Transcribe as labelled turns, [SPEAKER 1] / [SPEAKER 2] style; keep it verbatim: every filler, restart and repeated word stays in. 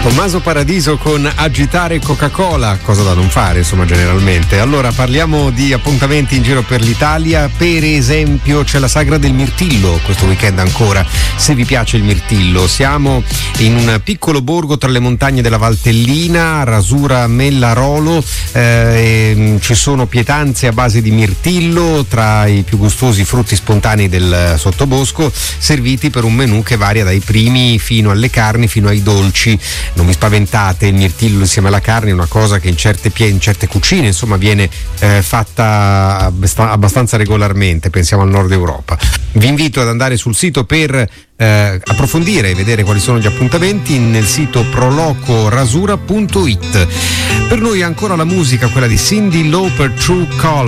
[SPEAKER 1] Tommaso Paradiso con Agitare Coca-Cola, cosa da non fare insomma generalmente. Allora parliamo di appuntamenti in giro per l'Italia, per esempio c'è la Sagra del Mirtillo questo weekend ancora, se vi piace il mirtillo. Siamo in un piccolo borgo tra le montagne della Valtellina, Rasura Mellarolo, eh, ci sono pietanze a base di mirtillo tra i più gustosi frutti spontanei del sottobosco, serviti per un menù che varia dai primi fino alle carni fino ai dolci. Non vi spaventate, il mirtillo insieme alla carne è una cosa che in certe, pie- in certe cucine insomma viene eh, fatta abbastanza regolarmente, pensiamo al nord Europa. Vi invito ad andare sul sito per eh, approfondire e vedere quali sono gli appuntamenti nel sito prolocorasura punto it. Per noi ancora la musica, quella di Cyndi Lauper, True Color.